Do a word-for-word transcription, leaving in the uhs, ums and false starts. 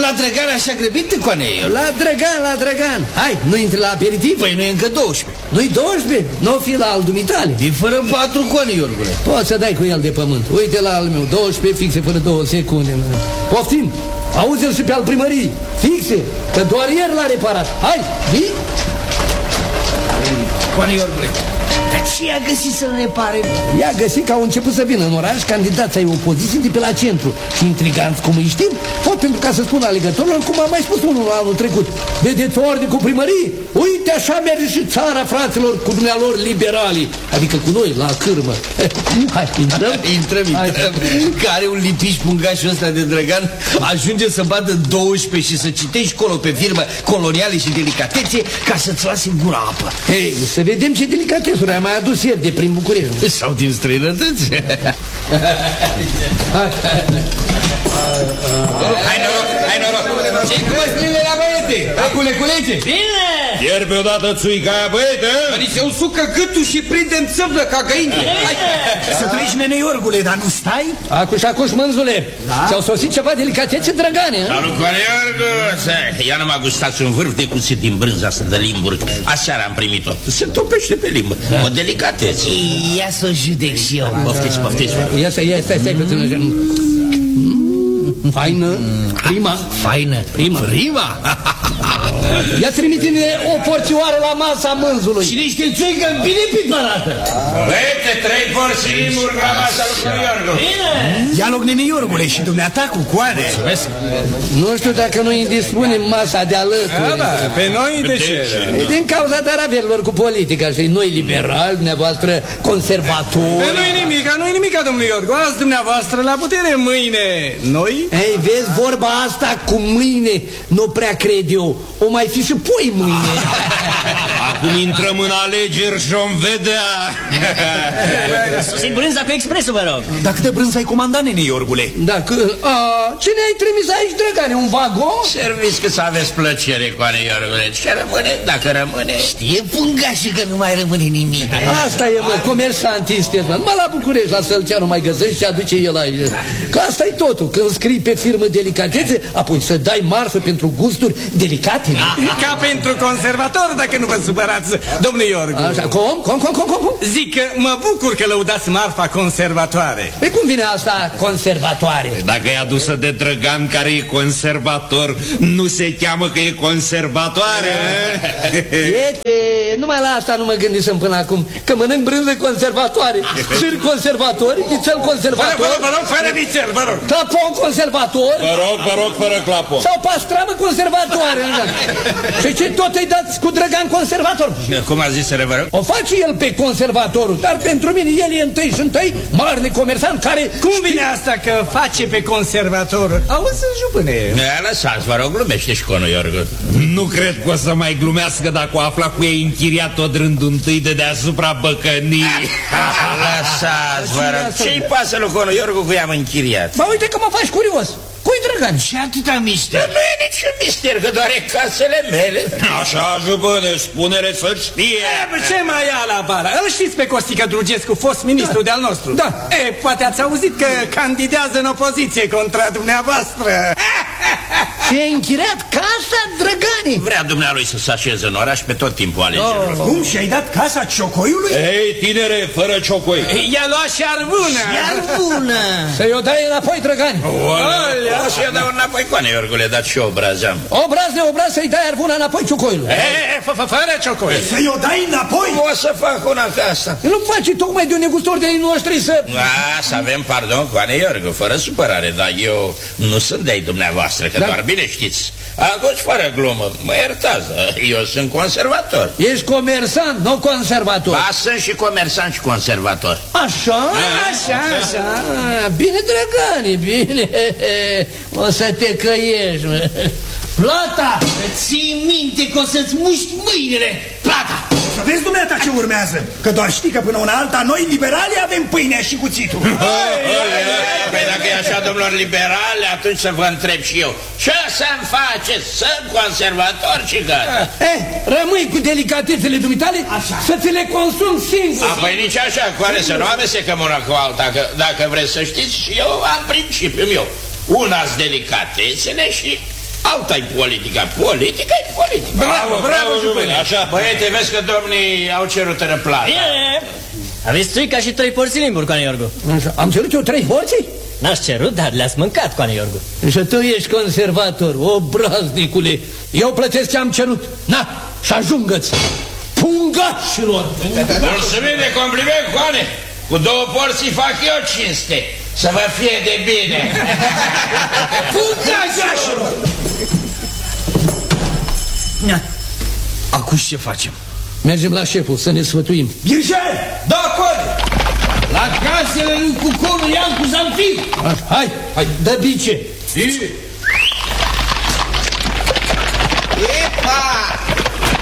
la Drăgan așa grăbit, Coanei? La Drăgan, la Drăgan. Hai, nu intri la aperitiv? Păi nu e încă douăsprezece. Nu-i douăsprezece? Nu fi la al dumitale. E fără patru, Coanei, Iorgule. Poți să dai cu el de pământ. Uite la al meu, douăsprezece fixe fără două secunde. Poftim, auzi-l și pe al primării. Fixe, că doar ieri l-a reparat. Hai, vii? Coanei, Iorgule, dar ce i-a găsit să-l repare? I-a găsit că au început să vină în oraș candidați ai opoziției de pe la centru. Și intriganți, cum îi știm, tot pentru ca să spun alegătorilor, cum am mai spus unul anul trecut. Vedeți ordine cu primărie? Uite, așa merge și țara, fraților, cu dumnealor liberalii. Adică cu noi, la cârmă. Hai, intrăm? Intrăm, intrăm. Care un lipiș pungașul ăsta de Drăgan ajunge să bată douăsprezece și să citești colo pe firmă coloniale și delicatețe ca să-ți lase gura apă. Hei, să vedem ce delicatesuri ai mai adus ieri de prin București. Sau din străinătăți. Hai noroc, hai noroc. Ce-i cu măsline la băiete? Acule, culege? Bine! Fierbe odată țuica aia, băiete? Ni se usucă gâtul și prindem țăblă ca găini. Să treci, nene Iorgule, dar nu stai? Acuși, acuși, mânzule, da? Ți-au sosit ceva delicatețe, Drăgane? Salut, Coaniorgu! Ia nu m-a gustat un vârf de cuțit din brânza asta de Limburg. Aseară am primit-o. Se topește pe limbă. Da. O delicatețe. Ia să o judec și eu. Poftiți, poftiți. Ia să, ia, stai, stai, stai, faină, prima. Faină, prima. Prima? Ia trimite-ne o porțioară la masa mânzului. Și niște țuică bine piparată. Băiete, trei porții Limburg la masa lui Coaniorgu. Bine! Ia loc, nene Iorgule, și dumneata cu coare. Nu știu dacă noi indispunem masa de alături. Da, da, pe noi de ce? Din cauza taravelor cu politica. Și noi liberali, dumneavoastră conservatori. Nu-i nimica, nu-i nimica, domnule Iorgu. Azi dumneavoastră la putere, mâine noi. Ei, vezi, vorba asta cu mâine nu prea cred eu. O mai fi și poi mâine. Acum intrăm în alegeri și om vedea. Sus-i brânza cu expresul, vă rog. Dar câte brânză ai comandat, nene Iorgule? Dacă, a, ce ne-ai trimis aici, Drăgane? Un vagon? Serviți că să aveți plăcere, Coaniorgule. Ce rămâne, dacă rămâne. Știe pungașii că nu mai rămâne nimic. Asta e, mă, comersant este, mă. Mă la București, la Sălceanu mai găsești și aduce el aici. Că asta e totul, când scrii pe firmă delicatețe, apoi să dai marfă pentru gusturi delicate. Ca pentru conservator, dacă nu vă supărați, domnule Iorgu. Așa, cum? Cum, cum, cum, cum? Zic că mă bucur că lăudați marfa conservatoare. Pe cum vine asta, conservatoare? Dacă e adusă de Drăgan, care e conservator, nu se cheamă că e conservatoare. Iete, numai la asta nu mă gândisem până acum, că mănânc brânză conservatoare. Sâr conservator, vițel conservator. Vă rog, vă rog, fără vițel, vă rog. Clapon conservator. Vă rog, vă rog, fără clapon. Sau pastramă conservatoare. Și ce tot îi dați cu Drăgan conservator? Cum a zis, vă rog? O face el pe conservatorul, dar pentru mine el e întâi și întâi marele comersant care... Cum vine asta că face pe conservator? Auzi, jupâne. Lăsați, vă rog, glumește și conul, Iorgu. Nu cred că o să mai glumească dacă o afla cu ei închiriat tot rândul întâi de deasupra băcănii. Lăsați, vă rog. Ce-i pasă lui conul, Iorgu, cu i-am închiriat? Ba uite că mă faci curios. Cui Drăgan? Și atâta mister. Nu e niciun mister, că doar e casele mele. Așa, jupâne, spune-le să știe. E, ce mai ia la bara? Îl știți pe Costică Drugescu, fost ministru da. de-al nostru? Da. E, poate ați auzit că candidează în opoziție contra dumneavoastră. Și-a închiriat casa Drăganii. Vrea dumnealui să se așeze în oraș pe tot timpul alegerilor. Oh. Cum, și-ai dat casa ciocoiului? Ei, tinere, fără ciocoi. I-a luat și arbună. Iar bună. Să-i o dai înapoi, Drăgani. O să-i dau înapoi, Coane, Iorgule, dat și obraz am. Obraz de obraz să-i dai arbuna înapoi ciucoiului. E, fără ciocoi. Să-i o dai înapoi? O să fac una ca asta. Nu faci tocmai de un negustor de-ai noștri să... A, să avem pardon, Coane Iorgu, fără supărare, dar eu nu sunt de-ai dumneavoastră, că da. doar bine știți. Acum, fără glumă, mă iertați, eu sunt conservator. Ești comersant, nu conservator. Ba, sunt și comersant și conservator. Așa? Așa, așa. A, bine, Drăgani, bine. O să te căiești, mă. Plata! Ții minte că o să-ți muști mâinile. Plata! Să vezi dumneata ce urmează, că doar știi că până una alta noi liberali avem pâinea și cuțitul. Păi dacă e așa, domnilor liberali, atunci să vă întreb și eu. Ce să-mi faceți? Sunt conservator și gata. Eh, rămâi cu delicatețele dumitale să ți le consum singur. A, păi nici așa, Coane, să nu amestecăm una cu alta, că dacă vreți să știți, și eu am principiul meu. Una-s delicatețele și Alta-i politica, politica e politica. Bravo, bravo, jupâne. Așa. Băiete, vezi că domnii au cerut răplată. Aveți țuica și trei porții limburi, Coane Iorgu. Așa. Am cerut eu trei porții? N-aș cerut, dar le-ați mâncat, Coane Iorgu. Și tu ești conservator, obraznicule. Eu plătesc ce am cerut. Na, și ajungă-ți. Pungașilor! Mulțumim de compliment, Coane. Cu două porții fac eu cinste. Să vă fie de bine. Pungașilor! Acum ce facem? Mergem la șeful să ne sfătuim. Birjel! Da, Coane! La casele lui Cuconu, Iancu, Zanfiu! Hai, hai, dă bice! Și...